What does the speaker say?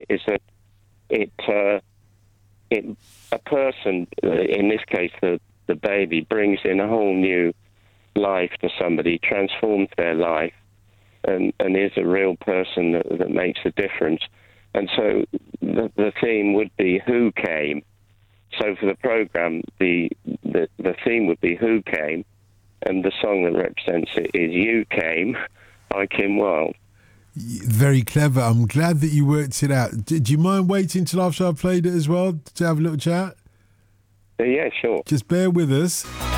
is that a person, in this case the baby, brings in a whole new life to somebody, transforms their life, and is a real person that makes a difference. And so the theme would be Who Came. So for the programme, the theme would be Who Came, and the song that represents it is You Came by Kim Wilde. Very clever. I'm glad that you worked it out. Do you mind waiting till after I've played it as well to have a little chat? Yeah, sure. Just bear with us.